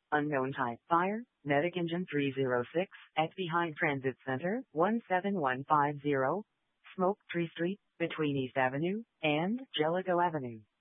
Unknown type fire, Medic Engine 306, at behind Transit Center, 17150, Smoke Tree Street, between East Avenue and Jellicoe Avenue.